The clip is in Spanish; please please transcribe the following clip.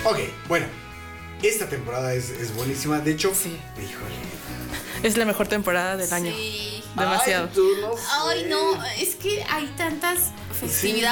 Ok, bueno. Esta temporada es buenísima. De hecho, Sí. híjole. Es la mejor temporada del año. Sí. Demasiado. Ay, tú no sé. Ay, no, es que hay tantas festividades.